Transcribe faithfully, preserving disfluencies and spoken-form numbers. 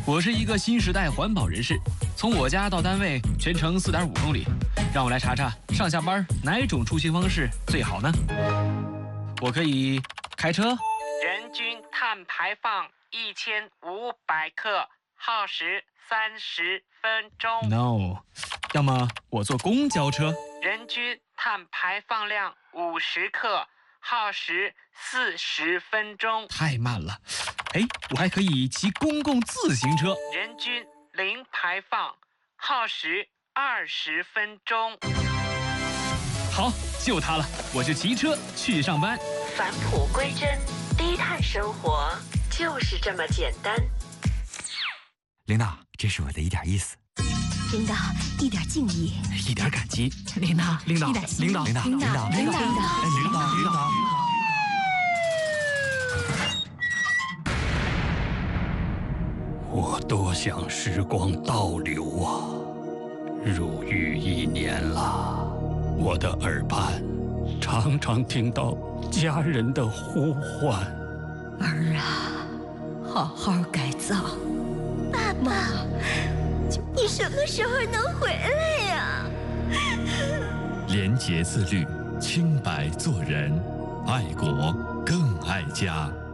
我是一个新时代环保人士，从我家到单位全程四点五公里，让我来查查上下班哪种出行方式最好呢？我可以开车， 人均碳排放一千五百克，耗时三十分钟。 No， 要么我坐公交车， 人均碳排放量五十克，耗时四十分钟。 太慢了。哎，我还可以骑公共自行车， 人均零排放，耗时二十分钟。 好，就它了，我就骑车去上班。 返璞归真，低碳生活就是这么简单。 领导，这是我的一点意思。 领导，一点敬意， 一点感激。 领导， 领导， 一点心意领导，领导， 领导，领导，领导， 领导，领导。 我多想时光倒流啊！入狱一年了，我的耳畔常常听到家人的呼唤。 儿啊，好好改造。爸爸，你什么时候能回来呀？ 廉洁自律，清白做人，爱国更爱家。